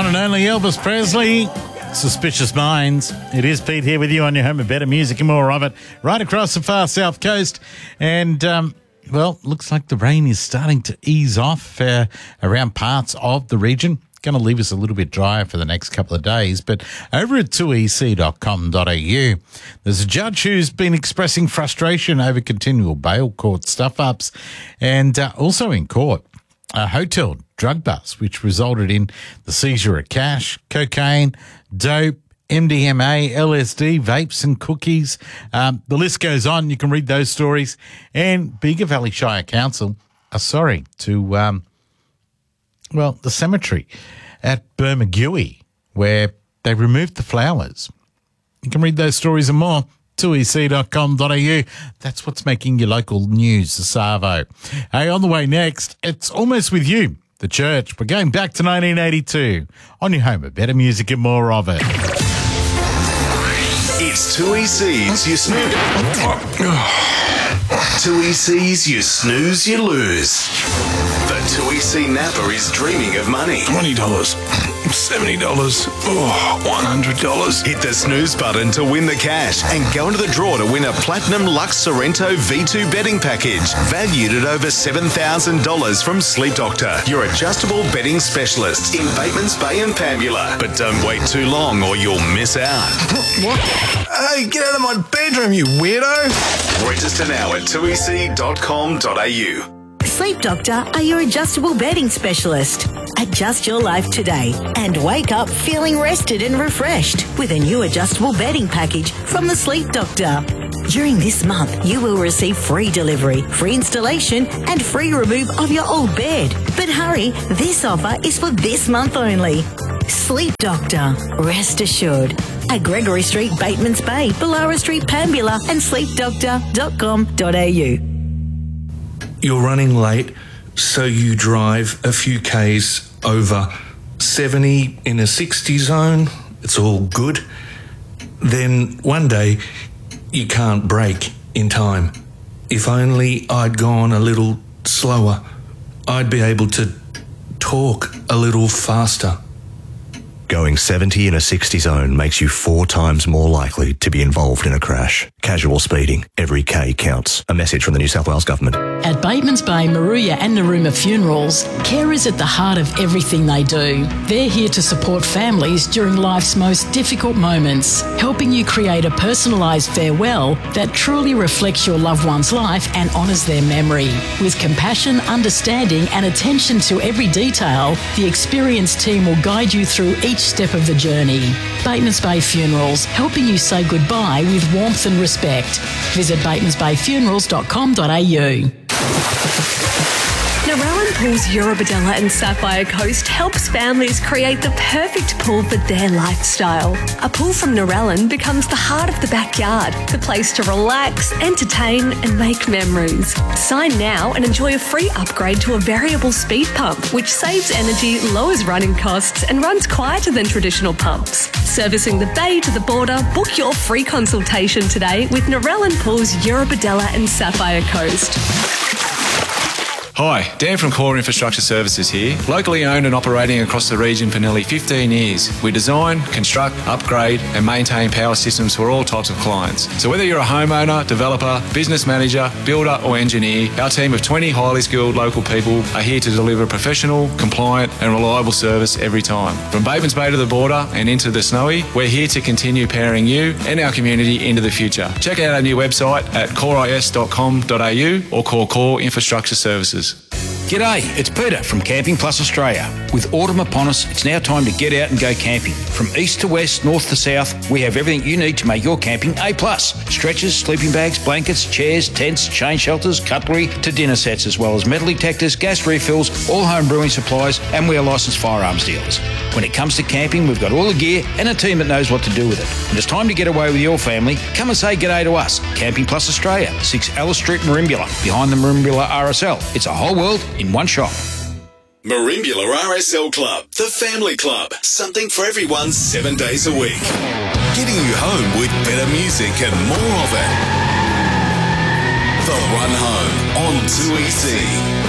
one and only Elvis Presley, Suspicious Minds. It is Pete here with you on your home of better music and more of it, right across the far south coast. And, looks like the rain is starting to ease off around parts of the region. Going to leave us a little bit drier for the next couple of days. But over at 2ec.com.au, there's a judge who's been expressing frustration over continual bail court stuff-ups and also in court, a hotel drug bust, which resulted in the seizure of cash, cocaine, dope, MDMA, LSD, vapes and cookies. The list goes on. You can read those stories. And Bega Valley Shire Council are sorry to, the cemetery at Bermagui, where they removed the flowers. You can read those stories and more. 2ec.com.au. That's what's making your local news, the Savo. Hey, on the way next, it's Almost With You, the church. We're going back to 1982 on your home of better music and more of it. It's 2EC's You Snooze. 2EC's You Snooze, You Lose. The 2EC Napa is dreaming of money. $20, $70, $100. Hit the snooze button to win the cash and go into the draw to win a Platinum Lux Sorrento V2 betting package valued at over $7,000 from Sleep Doctor, your adjustable betting specialist in Batemans Bay and Pambula. But don't wait too long or you'll miss out. What? Hey, get out of my bedroom, you weirdo! Register now at 2ec.com.au. Sleep Doctor are your adjustable bedding specialist. Adjust your life today and wake up feeling rested and refreshed with a new adjustable bedding package from the Sleep Doctor. During this month, you will receive free delivery, free installation and free remove of your old bed. But hurry, this offer is for this month only. Sleep Doctor, rest assured. At Gregory Street, Batemans Bay, Bellara Street, Pambula and sleepdoctor.com.au. You're running late, so you drive a few Ks over 70 in a 60 zone. It's all good. Then one day, you can't brake in time. If only I'd gone a little slower, I'd be able to talk a little faster. Going 70 in a 60 zone makes you 4 times more likely to be involved in a crash. Casual speeding. Every K counts. A message from the New South Wales Government. At Batemans Bay, Maruya and Narooma Funerals, care is at the heart of everything they do. They're here to support families during life's most difficult moments, helping you create a personalised farewell that truly reflects your loved one's life and honours their memory. With compassion, understanding and attention to every detail, the experienced team will guide you through each step of the journey. Batemans Bay Funerals, helping you say goodbye with warmth and respect. Visit batemansbayfunerals.com.au. Narellan Pools Eurobodalla and Sapphire Coast helps families create the perfect pool for their lifestyle. A pool from Narellan becomes the heart of the backyard, the place to relax, entertain and make memories. Sign now and enjoy a free upgrade to a variable speed pump, which saves energy, lowers running costs and runs quieter than traditional pumps. Servicing the bay to the border, book your free consultation today with Narellan Pools Eurobodalla and Sapphire Coast. Hi, Dan from Core Infrastructure Services here. Locally owned and operating across the region for nearly 15 years. We design, construct, upgrade and maintain power systems for all types of clients. So whether you're a homeowner, developer, business manager, builder or engineer, our team of 20 highly skilled local people are here to deliver professional, compliant and reliable service every time. From Batemans Bay to the border and into the Snowy, we're here to continue powering you and our community into the future. Check out our new website at coreis.com.au or call Core Infrastructure Services. G'day, it's Peter from Camping Plus Australia. With autumn upon us, it's now time to get out and go camping. From east to west, north to south, we have everything you need to make your camping A+. Stretchers, sleeping bags, blankets, chairs, tents, chain shelters, cutlery to dinner sets, as well as metal detectors, gas refills, all home brewing supplies, and we are licensed firearms dealers. When it comes to camping, we've got all the gear and a team that knows what to do with it. When it's time to get away with your family, come and say g'day to us. Camping Plus Australia, 6 Alice Street, Merimbula, behind the Merimbula RSL. It's a whole world in one shop. Merimbula RSL Club, the family club. Something for everyone 7 days a week. Getting you home with better music and more of it. The Run Home on 2EC.